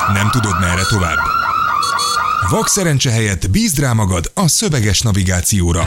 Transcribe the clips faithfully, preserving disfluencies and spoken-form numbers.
Nem tudod, merre tovább? Vakszerencse helyett bízd rá magad a szöveges navigációra.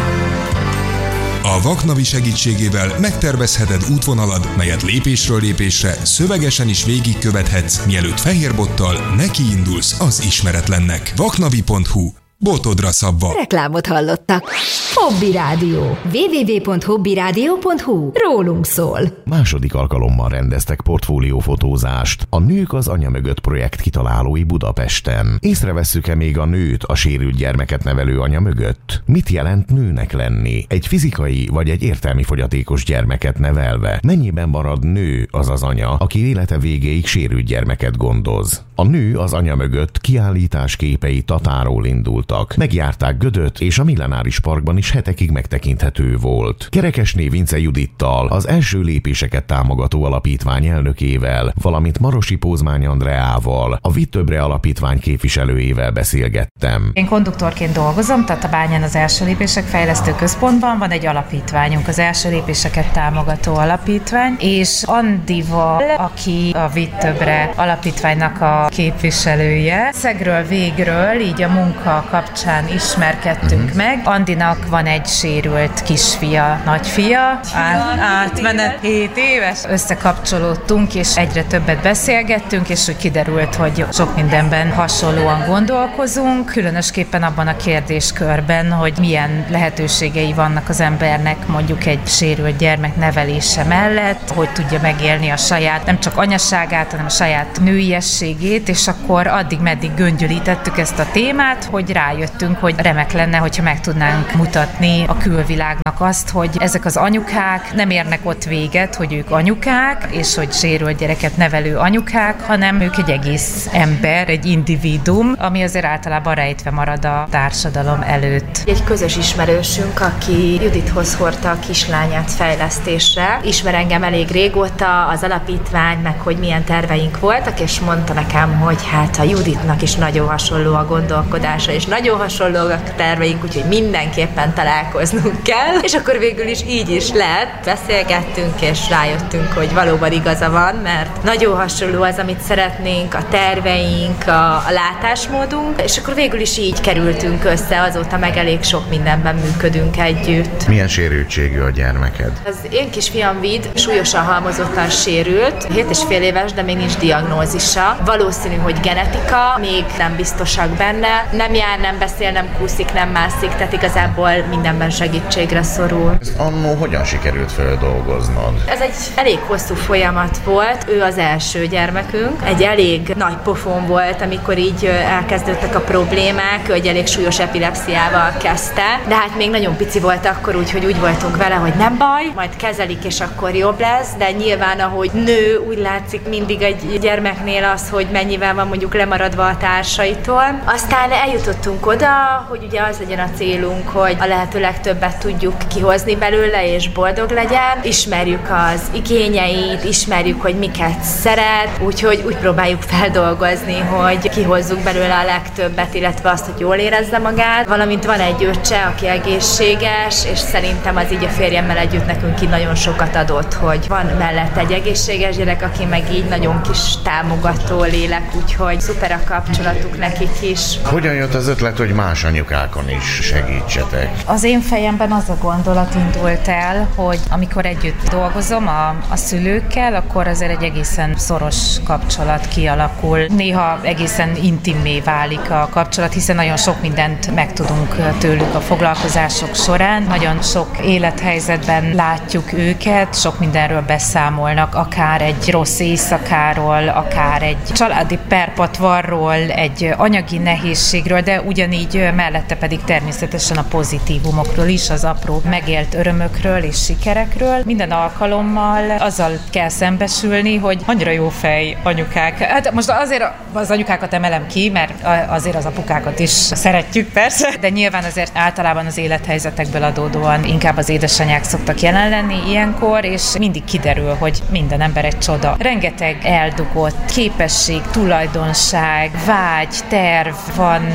A Vaknavi segítségével megtervezheted útvonalad, melyet lépésről lépésre szövegesen is végigkövethetsz, mielőtt fehérbottal nekiindulsz az ismeretlennek. vaknavi pont hu. Botodra szabva. Reklámot hallottak. Hobby Rádió. double-u double-u double-u pont hobby rádió pont hu. Rólunk szól. Második alkalommal rendeztek portfóliófotózást. A Nők az anya mögött projekt kitalálói Budapesten. Észrevesszük-e még a nőt a sérült gyermeket nevelő anya mögött? Mit jelent nőnek lenni? Egy fizikai vagy egy értelmi fogyatékos gyermeket nevelve? Mennyiben marad nő az az anya, aki élete végéig sérült gyermeket gondoz? A Nő az anya mögött kiállítás képei Tatáról indultak. Megjárták Gödöt, és a Millenáris Parkban is hetekig megtekinthető volt. Kerekesné Vince Judittal, az Első lépéseket támogató alapítvány elnökével, valamint Marosi Pózmány Andreával, a Vitt Többre alapítvány képviselőjével beszélgettem. Én konduktorként dolgozom, Tatabányán az Első lépések fejlesztő központban van egy alapítványunk, az Első lépéseket támogató alapítvány, és Andival, aki a Vitt Többre alapítványnak a képviselője. Szegről végről, így a munka kapcsán ismerkedtünk uh-huh. meg. Andinak van egy sérült kisfia, nagyfia, át, átmenet hét éves. Összekapcsolódtunk, és egyre többet beszélgettünk, és úgy kiderült, hogy sok mindenben hasonlóan gondolkozunk, különösképpen abban a kérdéskörben, hogy milyen lehetőségei vannak az embernek mondjuk egy sérült gyermek nevelése mellett, hogy tudja megélni a saját, nem csak anyaságát, hanem a saját nőiességét, és akkor addig-meddig göngyölítettük ezt a témát, hogy rájöttünk, hogy remek lenne, hogyha meg tudnánk mutatni a külvilágnak azt, hogy ezek az anyukák nem érnek ott véget, hogy ők anyukák, és hogy sérült gyereket nevelő anyukák, hanem ők egy egész ember, egy individuum, ami azért általában rejtve marad a társadalom előtt. Egy közös ismerősünk, aki Judithoz hordta a kislányát fejlesztésre, ismer engem elég régóta, az alapítvány, meg hogy milyen terveink voltak, és mondta nekem, hogy hát a Juditnak is nagyon hasonló a gondolkodása, és nagyon hasonló a terveink, úgyhogy mindenképpen találkoznunk kell. És akkor végül is így is lett. Beszélgettünk, és rájöttünk, hogy valóban igaza van, mert nagyon hasonló az, amit szeretnénk, a terveink, a, a látásmódunk, és akkor végül is így kerültünk össze, azóta meg elég sok mindenben működünk együtt. Milyen sérültségű a gyermeked? Az én kisfiam Vid súlyosan halmozottan sérült, hét és fél éves, de még nincs diagnózisa. Valószínű, hogy genetika, még nem biztosak benne. Nem jár, nem beszél, nem kúszik, nem mászik, tehát igazából mindenben segítségre szorul. Ezt annó hogyan sikerült földolgoznod? Ez egy elég hosszú folyamat volt. Ő az első gyermekünk. Egy elég nagy pofon volt, amikor így elkezdődtek a problémák. Ő egy elég súlyos epilepsziával kezdte, de hát még nagyon pici volt akkor, úgyhogy úgy voltunk vele, hogy nem baj, majd kezelik, és akkor jobb lesz, de nyilván, ahogy nő, úgy látszik mindig egy gyermeknél az, hogy mennyivel van mondjuk lemaradva a társaitól. Aztán eljutottunk oda, hogy ugye az legyen a célunk, hogy a lehető legtöbbet tudjuk kihozni belőle, és boldog legyen. Ismerjük az igényeit, ismerjük, hogy miket szeret, úgyhogy úgy próbáljuk feldolgozni, hogy kihozzuk belőle a legtöbbet, illetve azt, hogy jól érezze magát. Valamint van egy öccse, aki egészséges, és szerintem az így a férjemmel együtt nekünk így nagyon sokat adott, hogy van mellett egy egészséges gyerek, aki meg így nagyon kis támogató lélek, úgyhogy szuper a kapcsolatuk nekik is. Hogyan jött az ötlet, hogy más anyukákon is segítsetek? Az én fejemben az a gondolat indult el, hogy amikor együtt dolgozom a, a szülőkkel, akkor azért egy egészen szoros kapcsolat kialakul. Néha egészen intimmé válik a kapcsolat, hiszen nagyon sok mindent megtudunk tőlük a foglalkozások során. Nagyon sok élethelyzetben látjuk őket, sok mindenről beszámolnak, akár egy rossz éjszakáról, akár egy családi perpatvarról, egy anyagi nehézségről, de ugyanígy mellette pedig természetesen a pozitívumokról is, az apró megélt örömökről és sikerekről. Minden alkalommal azzal kell szembesülni, hogy annyira jó fej anyukák. Hát most azért az anyukákat emelem ki, mert azért az apukákat is szeretjük persze, de nyilván azért általában az élethelyzetekből adódóan inkább az édesanyák szoktak jelen lenni ilyenkor, és mindig kiderül, hogy minden ember egy csoda. Rengeteg eldugott képesség, tulajdonság, vágy, terv van ezeknek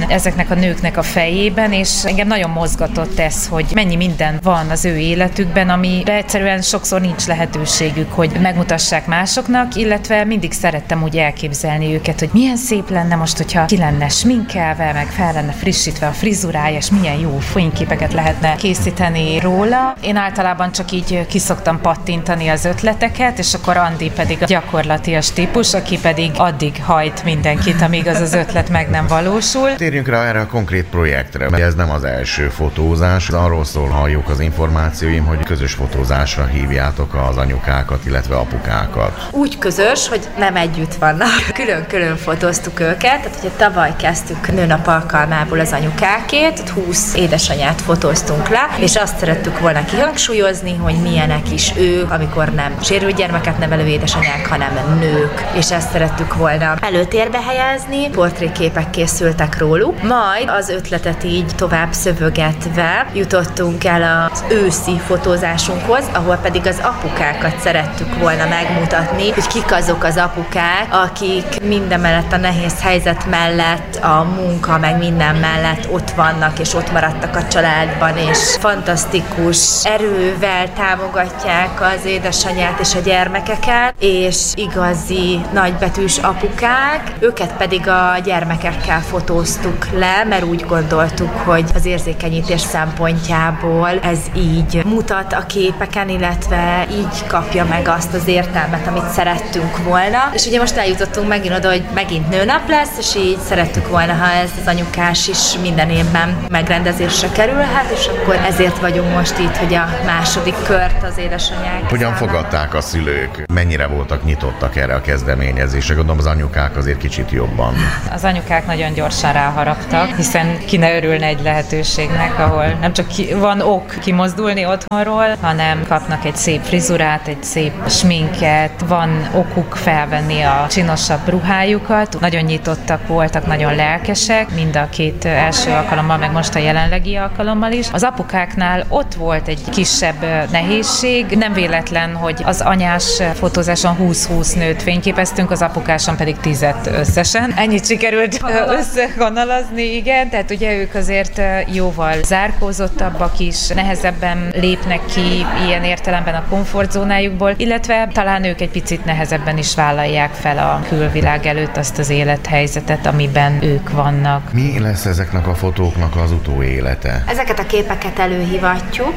ezeknek a nőknek a fejében, és engem nagyon mozgatott ez, hogy mennyi minden van az ő életükben, amire egyszerűen sokszor nincs lehetőségük, hogy megmutassák másoknak, illetve mindig szerettem úgy elképzelni őket, hogy milyen szép lenne most, hogyha ki lenne sminkelve, meg fel lenne frissítve a frizurája, és milyen jó fényképeket lehetne készíteni róla. Én általában csak így kiszoktam pattintani az ötleteket, és akkor Andi pedig a gyakorlatias típus, aki pedig addig hajt mindenkit, amíg az az ötlet meg nem valósul. Térjünk rá erre a konkrét projektre, mert ez nem az első fotózás. Arról szól, halljuk az információim, hogy közös fotózásra hívjátok az anyukákat, illetve apukákat. Úgy közös, hogy nem együtt vannak. Külön-külön fotóztuk őket, tehát ugye tavaly kezdtük nőnap alkalmából az anyukákét, húsz édesanyát fotóztunk le, és azt szerettük volna kihangsúlyozni, hogy milyenek is ők, amikor nem sérült gyermeket nevelő édesanyák, hanem nők, és ezt szerettük volna előtérbe helyezni. Portréképek készültek róluk, majd az ötletet így tovább szövögetve jutottunk el az őszi fotózásunkhoz, ahol pedig az apukákat szerettük volna megmutatni, hogy kik azok az apukák, akik mindemellett a nehéz helyzet mellett, a munka meg minden mellett ott vannak, és ott maradtak a családban, és fantasztikus erővel támogatják az édesanyját és a gyermekeket, és igazi nagybetűs apukák, őket pedig a gyermekekkel fotóztuk le, mert úgy gondoltuk, hogy az érzékenyítés szempontjából ez így mutat a képeken, illetve így kapja meg azt az értelmet, amit szerettünk volna. És ugye most eljutottunk megint oda, hogy megint nőnap lesz, és így szerettük volna, ha ez az anyukás is minden évben megrendezésre kerülhet, és akkor ezért vagyunk most itt, hogy a második kört az édesanyák. Hogyan fogadták a szülők? Mennyire voltak nyitottak erre a kezdeményezésre? Gondolom az anyukák azért kicsit jobban. Az anyukák nagyon gyorsan ráharaptak, hiszen ki ne örülne egy lehetőségnek, ahol nem csak ki, van ok kimozdulni otthonról, hanem kapnak egy szép frizurát, egy szép sminket, van okuk felvenni a csinosabb ruhájukat. Nagyon nyitottak voltak, nagyon lelkesek, mind a két első alkalommal, meg most a jelenlegi alkalommal is. Az apukáknál ott volt egy kisebb nehézség, nem véletlen, hogy az anyás fotózáson húsz-húsz nőt fényképeztünk, az apukáson pedig tízet összesen. Ennyit sikerült összekanalazni, igen, tehát ugye ők azért jóval zárkózottabbak is, nehezebben lépnek ki ilyen értelemben a komfortzónájukból, illetve talán ők egy picit nehezebben is vállalják fel a külvilág előtt azt az élethelyzetet, amiben ők vannak. Mi lesz ezeknek a fotóknak az utóélete? Ezeket a képeket előhívatjuk,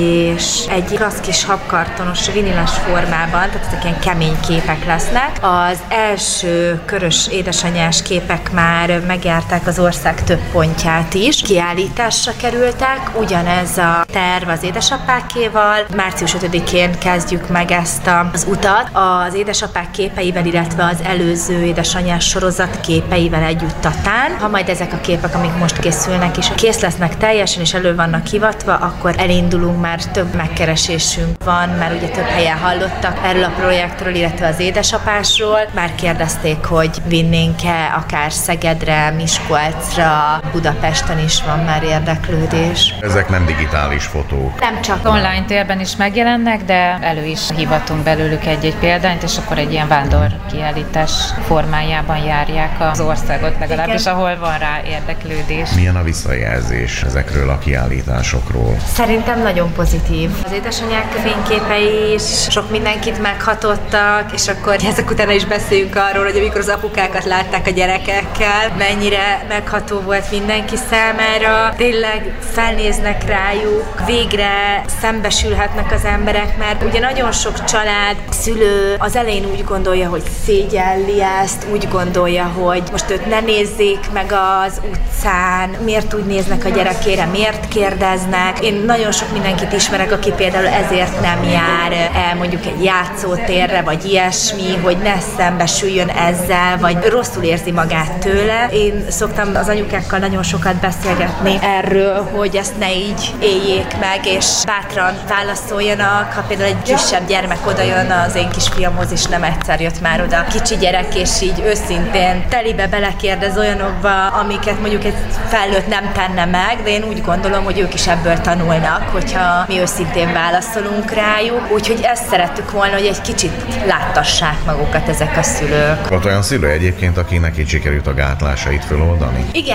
és egy klassz kis habkartonos, vinilas formában, tehát ezek ilyen kemény képek lesznek. Az első körös édesanyás képek már megjárták az ország több pontját is, kiállításra kerültek, ugyanez a terv az édesapákéval. március ötödikén kezdjük meg ezt a, az utat az édesapák képeivel, illetve az előző édesanyás sorozat képeivel együtt tatán. Ha majd ezek a képek, amik most készülnek is kész lesznek teljesen, és elő vannak hivatva, akkor elindulunk, már több megkeresésünk van, már ugye több helyen hallottak erről a projektről, illetve az édesapásról. Már kérdezték, hogy vinnénk-e akár Szegedre, Miskolcra, Budapesten is van már érdeklődés. Ezek nem digitális fotók. Nem csak online térben is megjelennek, de elő is hívatunk belőlük egy-egy példányt, és akkor egy ilyen vándor kiállítás formájában járják az országot, legalábbis ahol van rá érdeklődés. Milyen a visszajelzés ezekről a kiállításokról? Szerintem nagyon pozitív. Az édesanyák fényképei is sok mindenkit meghatottak, és akkor ezek után is beszéljünk arról, hogy amikor az apukákat látták a gyerekekkel, mennyire megható volt mindenki számára. Tényleg felnéznek rájuk, végre szembesülhetnek az emberek, mert ugye nagyon sok család, szülő az elején úgy gondolja, hogy szégyelli ezt, úgy gondolja, hogy most őt ne nézzék meg az utcán, miért úgy néznek a gyerekére, miért kérdeznek. Én nagyon sok mindenkit ismerek, aki például ezért nem jár el mondjuk egy játszótérre, vagy ilyesmi, hogy ne szembesüljön ezzel, vagy rosszul érzi magát tőle. Én szoktam az anyukákkal nagyon sokat beszélgetni erről, hogy ezt ne így éljék meg, és bátran válaszoljanak. Ha például egy kisebb gyermek odajön, az én kisfiamhoz is nem egyszer jött már oda kicsi gyerek, és így őszintén telibe belekérdez olyanokba, amiket mondjuk egy felnőtt nem tenne meg, de én úgy gondolom, hogy ők is ebből tanulnak, hogyha mi őszintén válaszolunk rájuk. Úgyhogy ezt szerettük volna, hogy egy kicsit láttassák magukat ezek a szülők. Volt olyan szülő egyébként, akinek így sikerült a gátlásait föloldani? Igen,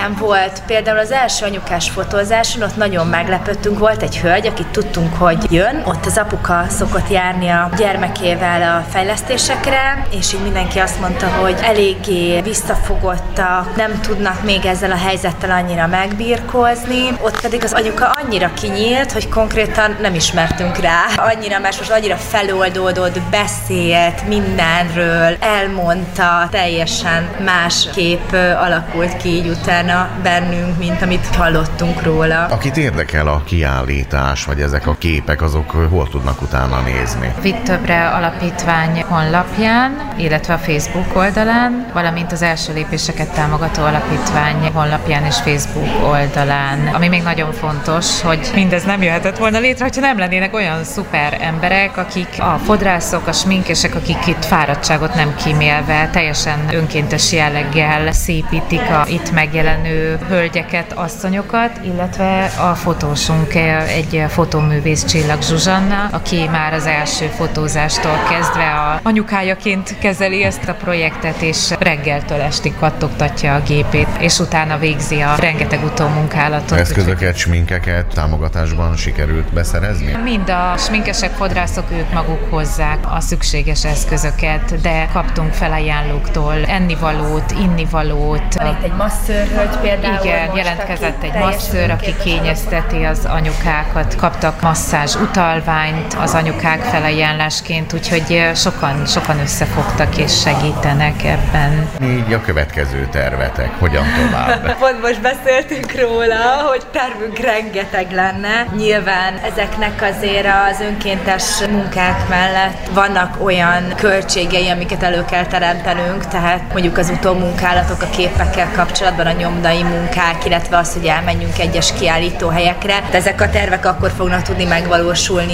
Igen, volt. Például az első anyukás fotózáson ott nagyon meglepődtünk. Volt egy hölgy, akit tudtunk, hogy jön. Ott az apuka szokott járni a gyermekével a fejlesztésekre, és így mindenki azt mondta, hogy eléggé visszafogottak, nem tudnak még ezzel a helyzettel annyira megbirkózni. Ott pedig az anyuka annyira kinyílt, hogy konkrétan nem ismertünk rá. Annyira más, most annyira feloldódott, beszélt mindenről, elmondta, teljesen más kép alakult ki így utána bennünk, mint amit hallottunk róla. Akit érdekel a kiállítás, vagy ezek a képek, azok hol tudnak utána nézni? Vitt Többre Alapítvány honlapján, illetve a Facebook oldalán, valamint az Első Lépéseket Támogató Alapítvány honlapján és Facebook oldalán. Ami még nagyon fontos, hogy mindez nem jöhetett volna létre, hogyha nem lennének olyan szuper emberek, akik a fodrászok, a sminkesek, akik itt fáradtságot nem kímélve, teljesen önkéntes jelleggel szépítik a itt megjelenő hölgyeket, asszonyokat, illetve a fotósunk egy fotóművész Csillag Zsuzsanna, aki már az első fotózástól kezdve a anyukájaként kezeli ezt a projektet, és reggeltől estig kattogtatja a gépét, és utána végzi a rengeteg utómunkálatot. Eszközöket, sminkeket támogatásban sikerült beszerezni? Mind a sminkesek, fodrászok, ők maguk hozzák a szükséges eszközöket, de kaptunk felajánlóktól ennivalót, innivalót. Van itt egy masszőrhölgy például. Igen, most, jelentkezett egy masszőr, aki kényezteti az anyukákat. Kaptak masszázs utalványt az anyukák felajánlásként, úgyhogy sokan, sokan összefogtak és segítenek ebben. Így a következő tervetek, hogyan tovább? Pont most beszéltünk róla, hogy tervünk rengeteg lenne. Nyilván ezeknek azért az önkéntes munkák mellett vannak olyan költségei, amiket elő kell teremtenünk, tehát mondjuk az utómunkálatok a képekkel kapcsolatban, a nyomdai munkák, illetve az, hogy elmenjünk egyes kiállítóhelyekre. De ezek a tervek akkor fognak tudni megvalósulni,